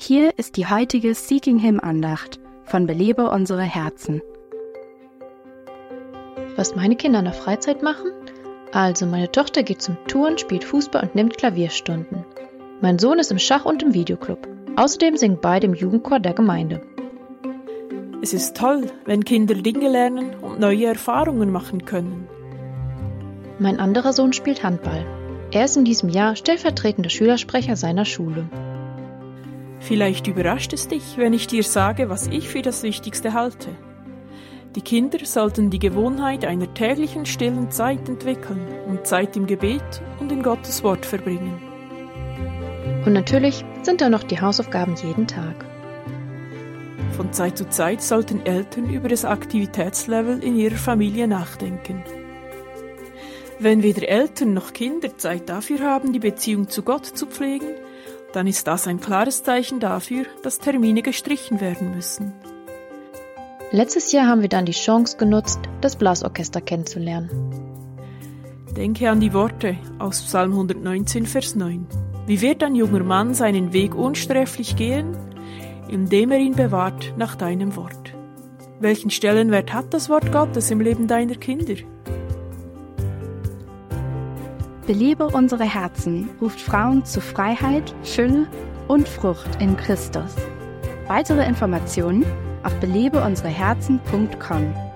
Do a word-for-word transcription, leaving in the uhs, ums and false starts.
Hier ist die heutige Seeking Him Andacht von Belebe unsere Herzen. Was meine Kinder in der Freizeit machen? Also, meine Tochter geht zum Touren, spielt Fußball und nimmt Klavierstunden. Mein Sohn ist im Schach- und im Videoclub. Außerdem singen beide im Jugendchor der Gemeinde. Es ist toll, wenn Kinder Dinge lernen und neue Erfahrungen machen können. Mein anderer Sohn spielt Handball. Er ist in diesem Jahr stellvertretender Schülersprecher seiner Schule. Vielleicht überrascht es dich, wenn ich dir sage, was ich für das Wichtigste halte. Die Kinder sollten die Gewohnheit einer täglichen stillen Zeit entwickeln und Zeit im Gebet und in Gottes Wort verbringen. Und natürlich sind da noch die Hausaufgaben jeden Tag. Von Zeit zu Zeit sollten Eltern über das Aktivitätslevel in ihrer Familie nachdenken. Wenn weder Eltern noch Kinder Zeit dafür haben, die Beziehung zu Gott zu pflegen, dann ist das ein klares Zeichen dafür, dass Termine gestrichen werden müssen. Letztes Jahr haben wir dann die Chance genutzt, das Blasorchester kennenzulernen. Denke an die Worte aus Psalm hundertneunzehn, Vers neun. Wie wird ein junger Mann seinen Weg unsträflich gehen, indem er ihn bewahrt nach deinem Wort? Welchen Stellenwert hat das Wort Gottes im Leben deiner Kinder? Belebe unsere Herzen ruft Frauen zu Freiheit, Fülle und Frucht in Christus. Weitere Informationen auf belebe unsere herzen punkt com.